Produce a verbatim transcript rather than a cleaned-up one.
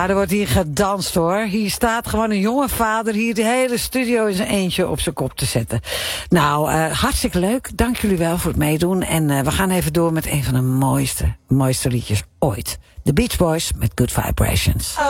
Ja, er wordt hier gedanst hoor. Hier staat gewoon een jonge vader hier de hele studio in zijn eentje op zijn kop te zetten. Nou, uh, hartstikke leuk. Dank jullie wel voor het meedoen. En uh, we gaan even door met een van de mooiste, mooiste liedjes ooit. The Beach Boys met Good Vibrations.